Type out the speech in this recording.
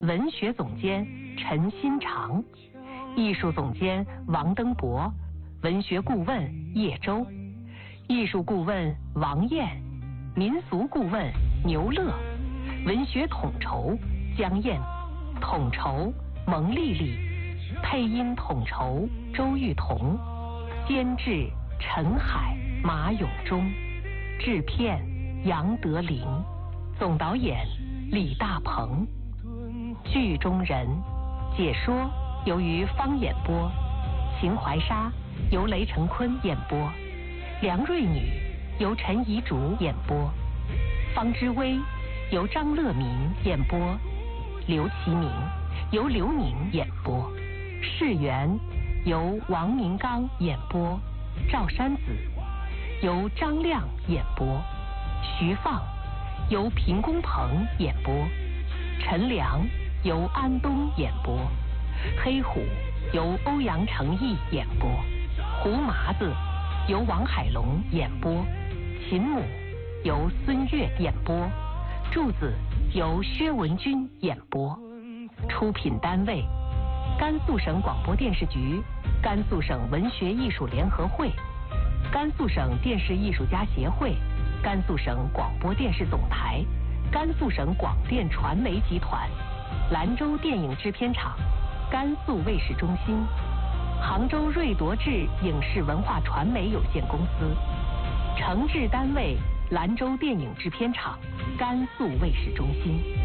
文学总监陈新长，艺术总监王登博，文学顾问叶舟，艺术顾问王燕，民俗顾问牛乐，文学统筹江燕，统筹蒙丽丽，配音统筹周玉彤，监制陈海、马永忠，制片杨德林，总导演李大鹏。剧中人解说由于方演播，秦淮沙由雷成坤演播，梁瑞女由陈怡竹演播，方之薇由张乐明演播，刘其明由刘宁演播，世元由王明刚演播，赵山子由张亮演播，徐放由平公鹏演播，陈良由安东演播，黑虎由欧阳成义演播，胡麻子由王海龙演播，秦母由孙越演播，柱子由薛文君演播。出品单位：甘肃省广播电视局、甘肃省文学艺术联合会、甘肃省电视艺术家协会、甘肃省广播电视总台、甘肃省广电传媒集团、兰州电影制片厂、甘肃卫视中心、杭州瑞铎智影视文化传媒有限公司，承制单位兰州电影制片厂、甘肃卫视中心。